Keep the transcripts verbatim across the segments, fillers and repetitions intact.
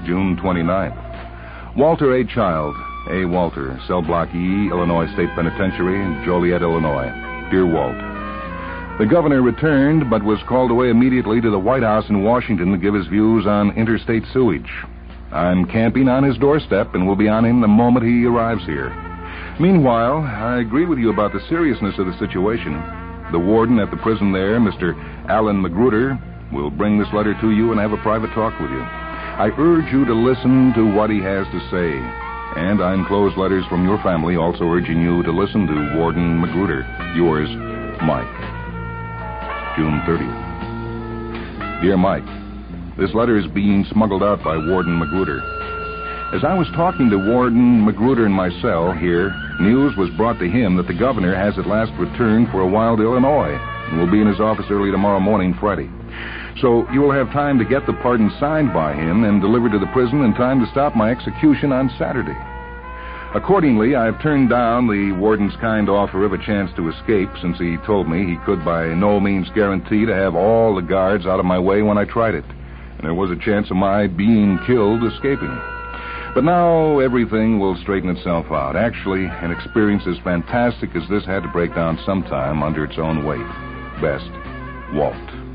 June twenty-ninth. Walter A. Child, A. Walter, Cell Block E, Illinois State Penitentiary, Joliet, Illinois. Dear Walt, the governor returned but was called away immediately to the White House in Washington to give his views on interstate sewage. I'm camping on his doorstep and will be on him the moment he arrives here. Meanwhile, I agree with you about the seriousness of the situation. The warden at the prison there, Mister Alan Magruder, will bring this letter to you and have a private talk with you. I urge you to listen to what he has to say. And I enclose letters from your family also urging you to listen to Warden Magruder. Yours, Mike. June thirtieth. Dear Mike, this letter is being smuggled out by Warden Magruder. As I was talking to Warden Magruder in my cell here, news was brought to him that the governor has at last returned for a while to Illinois and will be in his office early tomorrow morning, Friday. So you will have time to get the pardon signed by him and delivered to the prison in time to stop my execution on Saturday. Accordingly, I have turned down the warden's kind offer of a chance to escape, since he told me he could by no means guarantee to have all the guards out of my way when I tried it, and there was a chance of my being killed escaping. But now everything will straighten itself out. Actually, an experience as fantastic as this had to break down sometime under its own weight. Best, Walt.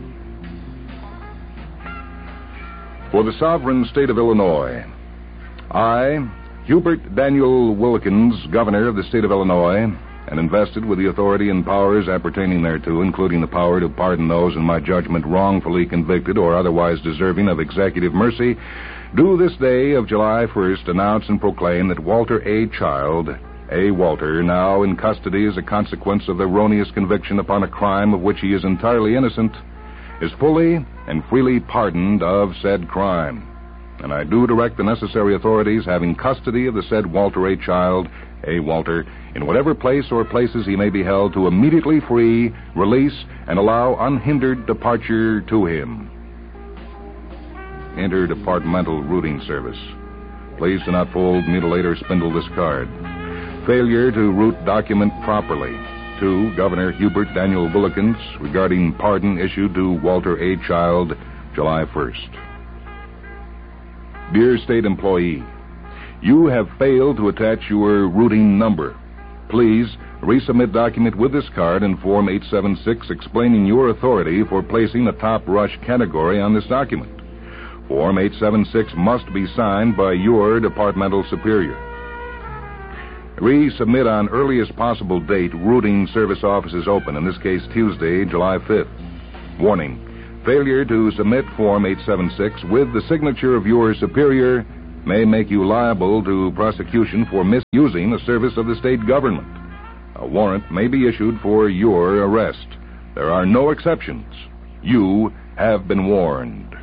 For the sovereign state of Illinois, I, Hubert Daniel Wilkins, governor of the state of Illinois, and invested with the authority and powers appertaining thereto, including the power to pardon those in my judgment wrongfully convicted or otherwise deserving of executive mercy, do this day of July first announce and proclaim that Walter A. Child, A. Walter, now in custody as a consequence of the erroneous conviction upon a crime of which he is entirely innocent, is fully and freely pardoned of said crime. And I do direct the necessary authorities having custody of the said Walter A. Child, A. Walter, in whatever place or places he may be held, to immediately free, release, and allow unhindered departure to him. Interdepartmental Routing Service. Please do not fold, mutilate, or spindle this card. Failure to route document properly. To Governor Hubert Daniel Wilkins regarding pardon issued to Walter A. Child, July first. Dear State Employee, you have failed to attach your routing number. Please resubmit document with this card in Form eight seven six explaining your authority for placing a top rush category on this document. Form eight seven six must be signed by your departmental superior. Resubmit on earliest possible date. Routing service office is open, in this case Tuesday, July fifth. Warning. Failure to submit Form eight seven six with the signature of your superior may make you liable to prosecution for misusing the service of the state government. A warrant may be issued for your arrest. There are no exceptions. You have been warned.